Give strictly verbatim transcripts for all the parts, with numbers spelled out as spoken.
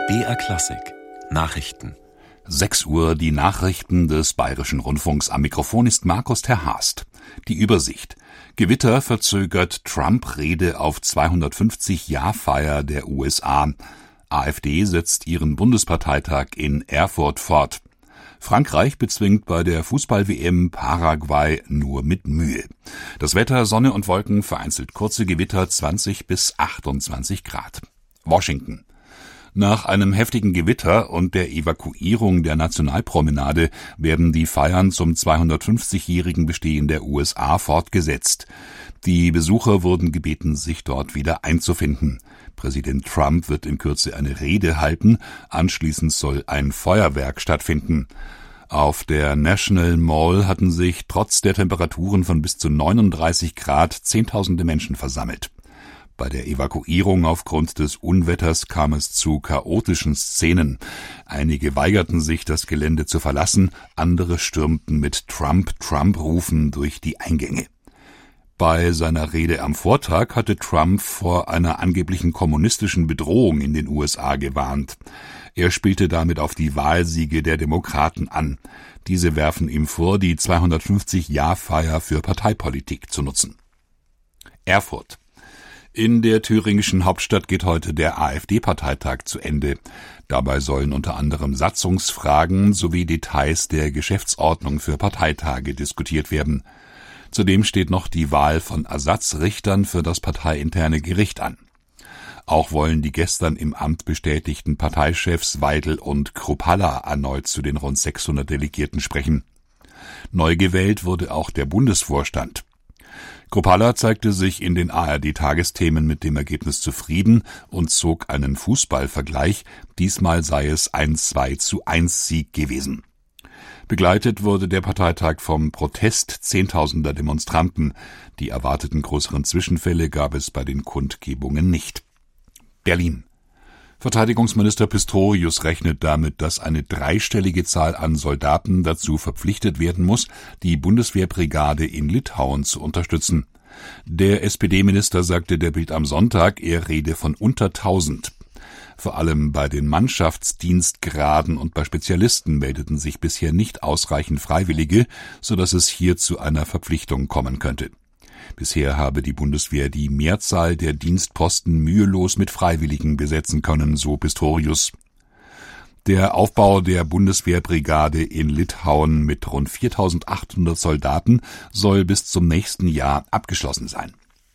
B R Klassik Nachrichten. sechs Uhr die Nachrichten des Bayerischen Rundfunks. Am Mikrofon ist Markus Terhast. Die Übersicht. Gewitter verzögert Trump-Rede auf zweihundertfünfzig-Jahr-Feier der U S A. AfD setzt ihren Bundesparteitag in Erfurt fort. Frankreich bezwingt bei der Fußball-W M Paraguay nur mit Mühe. Das Wetter: Sonne und Wolken, vereinzelt kurze Gewitter, zwanzig bis achtundzwanzig Grad. Washington. Nach einem heftigen Gewitter und der Evakuierung der Nationalpromenade werden die Feiern zum zweihundertfünfzigjährigen Bestehen der U S A fortgesetzt. Die Besucher wurden gebeten, sich dort wieder einzufinden. Präsident Trump wird in Kürze eine Rede halten, anschließend soll ein Feuerwerk stattfinden. Auf der National Mall hatten sich trotz der Temperaturen von bis zu neununddreißig Grad Zehntausende Menschen versammelt. Bei der Evakuierung aufgrund des Unwetters kam es zu chaotischen Szenen. Einige weigerten sich, das Gelände zu verlassen, andere stürmten mit Trump-Trump-Rufen durch die Eingänge. Bei seiner Rede am Vortag hatte Trump vor einer angeblichen kommunistischen Bedrohung in den U S A gewarnt. Er spielte damit auf die Wahlsiege der Demokraten an. Diese werfen ihm vor, die zweihundertfünfzig-Jahr-Feier für Parteipolitik zu nutzen. Erfurt. In der thüringischen Hauptstadt geht heute der AfD-Parteitag zu Ende. Dabei sollen unter anderem Satzungsfragen sowie Details der Geschäftsordnung für Parteitage diskutiert werden. Zudem steht noch die Wahl von Ersatzrichtern für das parteiinterne Gericht an. Auch wollen die gestern im Amt bestätigten Parteichefs Weidel und Kruppalla erneut zu den rund sechshundert Delegierten sprechen. Neu gewählt wurde auch der Bundesvorstand. Kruppalla zeigte sich in den A R D-Tagesthemen mit dem Ergebnis zufrieden und zog einen Fußballvergleich. Diesmal sei es ein zwei zu eins Sieg gewesen. Begleitet wurde der Parteitag vom Protest zehntausender Demonstranten. Die erwarteten größeren Zwischenfälle gab es bei den Kundgebungen nicht. Berlin. Verteidigungsminister Pistorius rechnet damit, dass eine dreistellige Zahl an Soldaten dazu verpflichtet werden muss, die Bundeswehrbrigade in Litauen zu unterstützen. Der S P D-Minister sagte der Bild am Sonntag, er rede von unter tausend. Vor allem bei den Mannschaftsdienstgraden und bei Spezialisten meldeten sich bisher nicht ausreichend Freiwillige, sodass es hier zu einer Verpflichtung kommen könnte. Bisher habe die Bundeswehr die Mehrzahl der Dienstposten mühelos mit Freiwilligen besetzen können, so Pistorius. Der Aufbau der Bundeswehrbrigade in Litauen mit rund viertausendachthundert Soldaten soll bis zum nächsten Jahr abgeschlossen sein.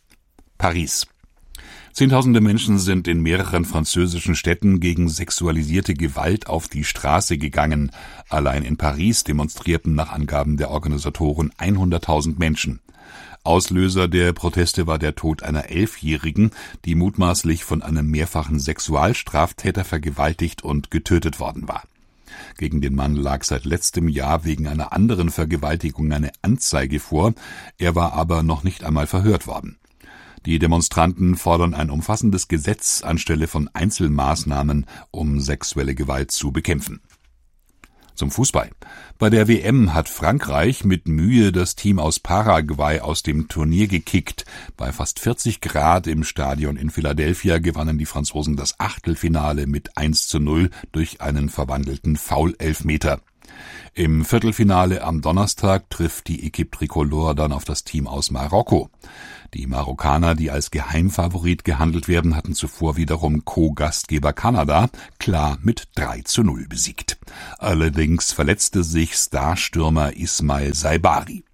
Paris. Zehntausende Menschen sind in mehreren französischen Städten gegen sexualisierte Gewalt auf die Straße gegangen. Allein in Paris demonstrierten nach Angaben der Organisatoren hunderttausend Menschen. Auslöser der Proteste war der Tod einer Elfjährigen, die mutmaßlich von einem mehrfachen Sexualstraftäter vergewaltigt und getötet worden war. Gegen den Mann lag seit letztem Jahr wegen einer anderen Vergewaltigung eine Anzeige vor, er war aber noch nicht einmal verhört worden. Die Demonstranten fordern ein umfassendes Gesetz anstelle von Einzelmaßnahmen, um sexuelle Gewalt zu bekämpfen. Zum Fußball. Bei der W M hat Frankreich mit Mühe das Team aus Paraguay aus dem Turnier gekickt. Bei fast vierzig Grad im Stadion in Philadelphia gewannen die Franzosen das Achtelfinale mit eins zu null durch einen verwandelten Foul-Elfmeter. Im Viertelfinale am Donnerstag trifft die Équipe Tricolore dann auf das Team aus Marokko. Die Marokkaner, die als Geheimfavorit gehandelt werden, hatten zuvor wiederum Co-Gastgeber Kanada klar mit drei zu null besiegt. Allerdings verletzte sich Starstürmer Ismail Saibari.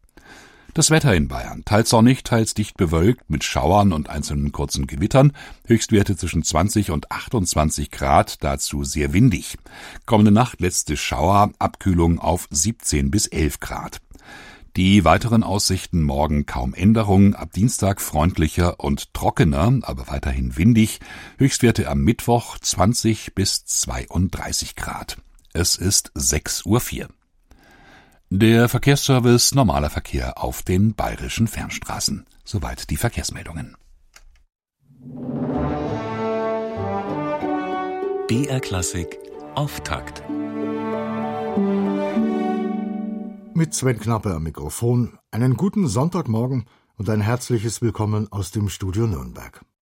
Das Wetter in Bayern: teils sonnig, teils dicht bewölkt mit Schauern und einzelnen kurzen Gewittern, Höchstwerte zwischen zwanzig und achtundzwanzig Grad, dazu sehr windig. Kommende Nacht letzte Schauer, Abkühlung auf siebzehn bis elf Grad. Die weiteren Aussichten: morgen kaum Änderung, ab Dienstag freundlicher und trockener, aber weiterhin windig, Höchstwerte am Mittwoch zwanzig bis zweiunddreißig Grad. Es ist sechs Uhr vier. Der Verkehrsservice: normaler Verkehr auf den bayerischen Fernstraßen. Soweit die Verkehrsmeldungen. B R Klassik Auftakt. Mit Sven Knappe am Mikrofon einen guten Sonntagmorgen und ein herzliches Willkommen aus dem Studio Nürnberg.